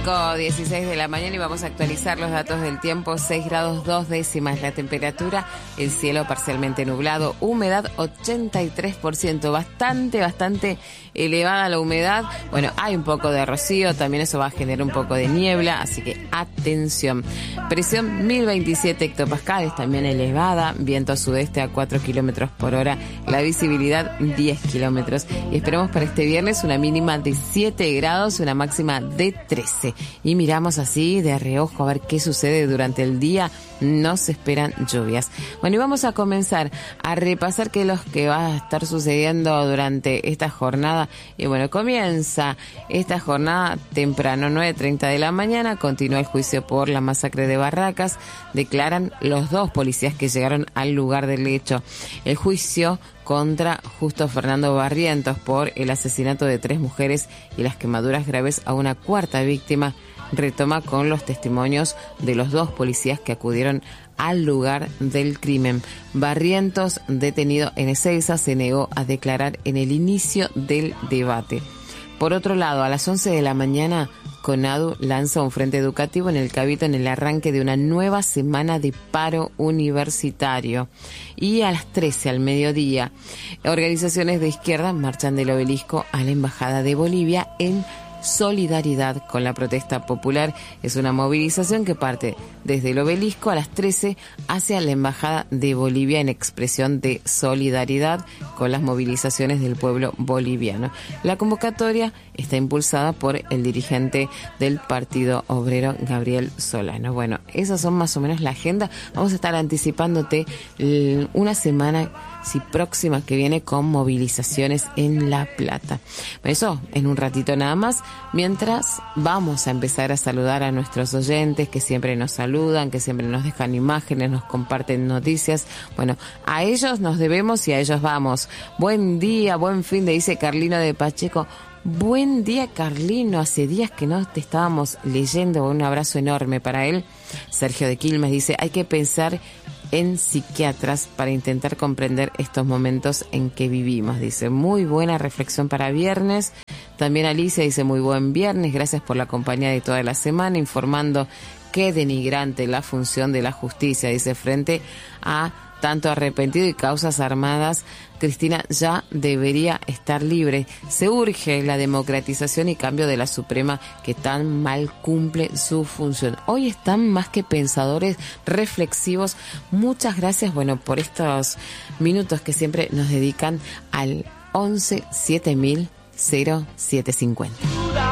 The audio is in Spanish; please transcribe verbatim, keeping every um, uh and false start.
cinco dieciséis de la mañana y vamos a actualizar los datos del tiempo. seis grados dos décimas la temperatura, el cielo parcialmente nublado, humedad ochenta y tres por ciento, bastante, bastante elevada la humedad. Bueno, hay un poco de rocío, también eso va a generar un poco de niebla, así que atención. Presión mil veintisiete hectopascales, también elevada, viento sudeste a cuatro kilómetros por hora, la visibilidad diez kilómetros. Y esperamos para este viernes una mínima de siete grados, una máxima de trece. Y miramos así de reojo a ver qué sucede durante el día. No se esperan lluvias. Bueno, y vamos a comenzar a repasar qué es lo que va a estar sucediendo durante esta jornada. Y bueno, comienza esta jornada temprano, nueve treinta de la mañana, continúa el juicio por la masacre de Barracas. Declaran los dos policías que llegaron al lugar del hecho. El juicio contra Justo Fernando Barrientos por el asesinato de tres mujeres y las quemaduras graves a una cuarta víctima retoma con los testimonios de los dos policías que acudieron al lugar del crimen. Barrientos, detenido en Ezeiza, se negó a declarar en el inicio del debate. Por otro lado, a las once de la mañana, CONADU lanza un frente educativo en el Cabildo en el arranque de una nueva semana de paro universitario. Y a las trece, al mediodía, organizaciones de izquierda marchan del Obelisco a la Embajada de Bolivia en solidaridad con la protesta popular. Es una movilización que parte desde el Obelisco a las trece hacia la Embajada de Bolivia en expresión de solidaridad con las movilizaciones del pueblo boliviano. La convocatoria está impulsada por el dirigente del Partido Obrero, Gabriel Solano. Bueno, esas son más o menos la agenda. Vamos a estar anticipándote una semana si próxima que viene con movilizaciones en La Plata. Eso en un ratito nada más, mientras vamos a empezar a saludar a nuestros oyentes que siempre nos saludan, que siempre nos dejan imágenes, nos comparten noticias. Bueno, a ellos nos debemos y a ellos vamos. Buen día, buen fin de, dice Carlino de Pacheco. Buen día, Carlino, hace días que no te estábamos leyendo, un abrazo enorme para él. Sergio de Quilmes dice, hay que pensar en psiquiatras para intentar comprender estos momentos en que vivimos. Dice, muy buena reflexión para viernes. También Alicia dice, muy buen viernes, gracias por la compañía de toda la semana, informando qué denigrante la función de la justicia, dice, frente a tanto arrepentido y causas armadas, Cristina ya debería estar libre. Se urge la democratización y cambio de la Suprema que tan mal cumple su función. Hoy están más que pensadores, reflexivos. Muchas gracias, bueno, por estos minutos que siempre nos dedican al once siete mil cero siete cincuenta.